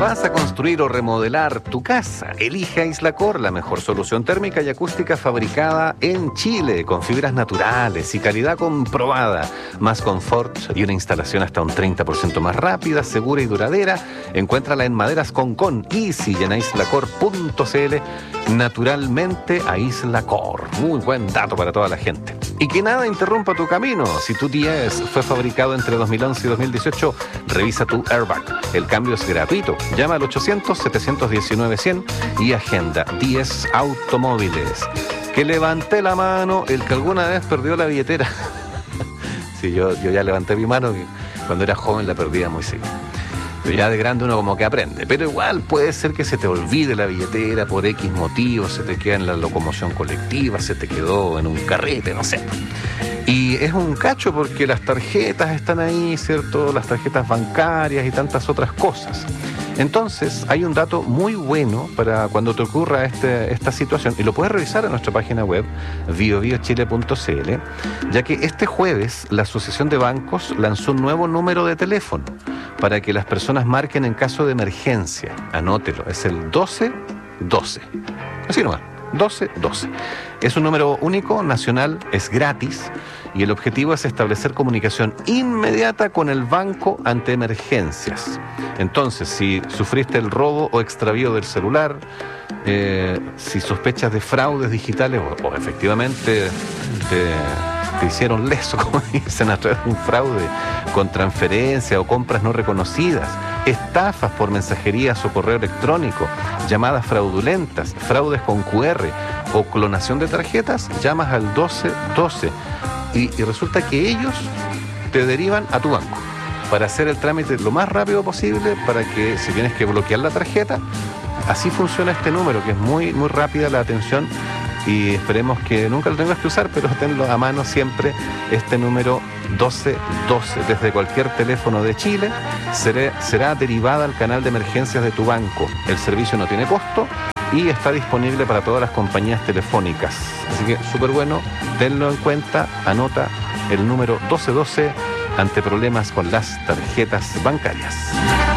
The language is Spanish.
¿Vas a construir o remodelar tu casa? Elige Aislacor, la mejor solución térmica y acústica fabricada en Chile, con fibras naturales y calidad comprobada. Más confort y una instalación hasta un 30% más rápida, segura y duradera. Encuéntrala en Maderas Concón, Easy y en aislacor.cl. Naturalmente Aislacor. Muy buen dato para toda la gente. Y que nada interrumpa tu camino. Si tu 10 fue fabricado entre 2011 y 2018, revisa tu airbag. El cambio es gratuito. Llama al 800-719-100 y agenda 10 automóviles. Que levante la mano el que alguna vez perdió la billetera. Sí, yo ya levanté mi mano, que cuando era joven la perdía muy seguido. Pero ya de grande uno como que aprende. Pero igual puede ser que se te olvide la billetera por X motivos, se te queda en la locomoción colectiva, se te quedó en un carrete, no sé. Y es un cacho porque las tarjetas están ahí, ¿cierto? Las tarjetas bancarias y tantas otras cosas. Entonces, hay un dato muy bueno para cuando te ocurra esta situación, y lo puedes revisar en nuestra página web, biobiochile.cl, ya que este jueves la Asociación de Bancos lanzó un nuevo número de teléfono para que las personas marquen en caso de emergencia. Anótelo, es el 1212. Así nomás, 1212. Es un número único, nacional, es gratis, y el objetivo es establecer comunicación inmediata con el banco ante emergencias. Entonces, si sufriste el robo o extravío del celular, si sospechas de fraudes digitales o efectivamente te hicieron leso, como dicen, a través de un fraude con transferencia o compras no reconocidas, estafas por mensajerías o correo electrónico, llamadas fraudulentas, fraudes con QR o clonación de tarjetas, llamas al 1212 y resulta que ellos te derivan a tu banco para hacer el trámite lo más rápido posible, para que si tienes que bloquear la tarjeta, así funciona este número, que es muy, muy rápida la atención, y esperemos que nunca lo tengas que usar, pero tenlo a mano siempre, este número 1212, desde cualquier teléfono de Chile, será derivada al canal de emergencias de tu banco. El servicio no tiene costo y está disponible para todas las compañías telefónicas. Así que súper bueno, tenlo en cuenta, anota el número 1212 ante problemas con las tarjetas bancarias.